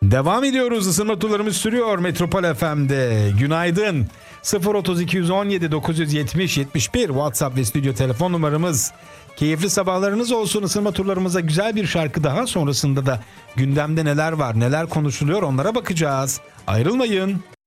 Devam ediyoruz. Isınma turlarımız sürüyor Metropol FM'de. Günaydın. 03217 970 71 WhatsApp ve stüdyo telefon numaramız. Keyifli sabahlarınız olsun. Isınma turlarımıza güzel bir şarkı daha, sonrasında da gündemde neler var, neler konuşuluyor onlara bakacağız. Ayrılmayın.